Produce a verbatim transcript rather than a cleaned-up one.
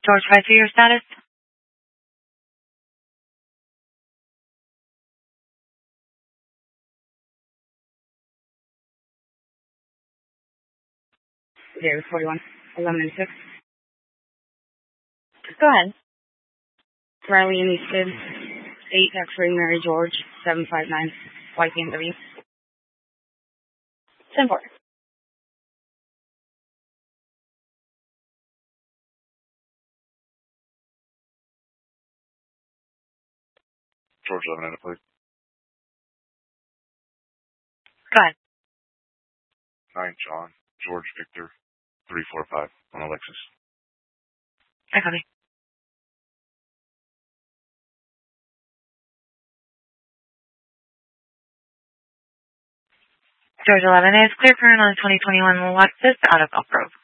George five two, your status? Zero forty-one. eleven and six. Go ahead. Riley and Easton. eight X-ray Mary George. seven five nine. Y P M W. ten four. George eleven and a plate. Go ahead. nine John. George Victor. three four five on Alexis. I copy. George eleven is clear current on twenty twenty-one Lexus out of Elk Grove.